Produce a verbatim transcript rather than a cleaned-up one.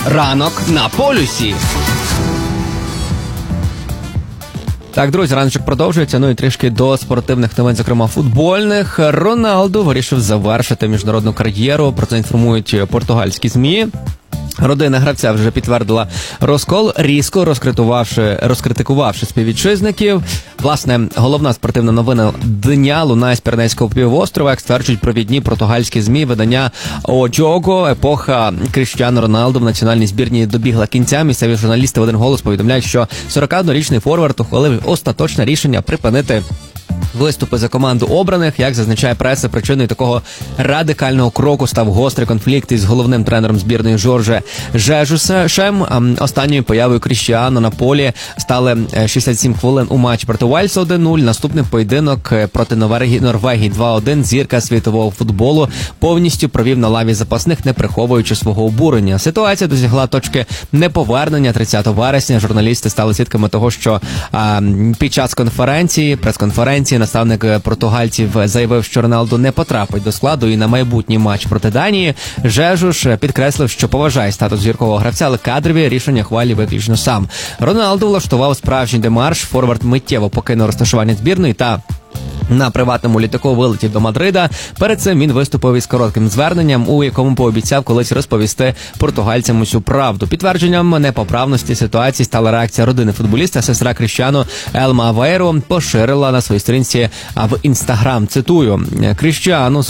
Ранок на полюсі. Так, друзі, раночок продовжується, ну і трішки до спортивних новин, зокрема футбольних. Роналду вирішив завершити міжнародну кар'єру, про це інформують португальські ЗМІ. Родина гравця вже підтвердила розкол, різко розкритикувавши, розкритикувавши співвітчизників. Власне, головна спортивна новина дня лунає з Піренейського півострова, як стверджують провідні португальські ЗМІ. Видання «О Джого», епоха Кріштіану Роналду в національній збірні добігла кінця. Місцеві журналісти в один голос повідомляють, що сорокаоднорічний форвард ухвалив остаточне рішення припинити виступи за команду обраних. Як зазначає преса, причиною такого радикального кроку став гострий конфлікт із головним тренером збірної Жорже Жежусом. Останньою появою Кріштіану на полі стали шістдесят сім хвилин у матчі проти Уельсу один нуль. Наступний поєдинок проти Норвегії два один. Зірка світового футболу повністю провів на лаві запасних, не приховуючи свого обурення. Ситуація досягла точки неповернення. тридцятого вересня журналісти стали свідками того, що а, під час конференції, прес-конференції, наставник португальців заявив, що Роналду не потрапить до складу і на майбутній матч проти Данії. Жежуш підкреслив, що поважає статус зіркового гравця, але кадрові рішення хвалить виключно сам. Роналду влаштував справжній демарш, форвард миттєво покинув розташування збірної та на приватному літаку вилетів до Мадрида. Перед цим він виступив із коротким зверненням, у якому пообіцяв колись розповісти португальцям усю правду. Підтвердженням непоправності ситуації стала реакція родини футболіста. Сестра Кріштіану Елма Авейро поширила на своїй сторінці в Інстаграм. Цитую: «Кріштіану